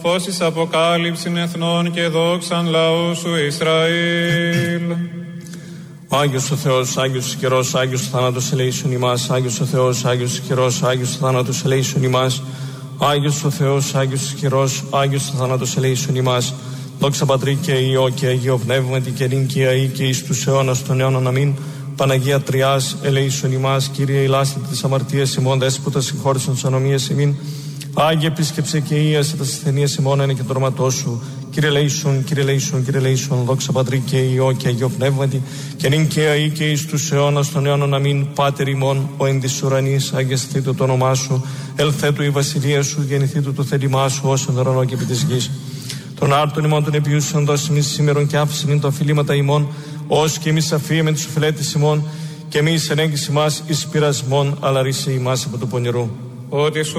Φως εις αποκάλυψην εθνών και δόξαν λαού σου Ισραήλ. Άγιος ο Θεός, Άγιος καιρός, Άγιος θάνατος ελέησον ημάς. Άγιος ο Θεός, Άγιος καιρός, Άγιος θάνατος ελέησον ημάς. Άγιος ο Θεός, Άγιος καιρός, Άγιος θάνατος ελέησον ημάς. Δόξα Πατρί και Υιό και Αγίο Πνεύματι και νυν και αεί και εις τους αιώνας των αιώνων. Αμήν. Παναγία Τριάς ελέησον ημάς. Κύριε ηλάσθητε τις αμαρτίες ημών, δέσποτα συγχώρησον τις ανομίες ημίν. Άγιε επίσκεψε και ίασε τα ασθενείες ημών εν και το όνοματό σου. Κύριε λέησον, Κύριε λέησον, Κύριε λέησον. Δόξα Πατρί και Υιό και Αγίο Πνεύματι και νυν και αεί και εις τους αιώνας των αιώνων. Αμήν. Πάτερ ημών, ο εν της ουρανής, αγιαστήτω το όνομά σου. Ελθέτω η βασιλεία σου, γεννηθήτω το θέλημά σου, ως εν ουρανό και επί της γης. Των άρτων ημών των επιούσεων δώσει ημίν σήμερον και άφησε μην τα οφειλήματα ημών, ως και εμείς αφίεμεν τους οφειλέτες ημών, και εμείς ενέγγιση μας εις πειρασμόν, αλλά ρίσε ημάς από το πονηρού. Ότι σου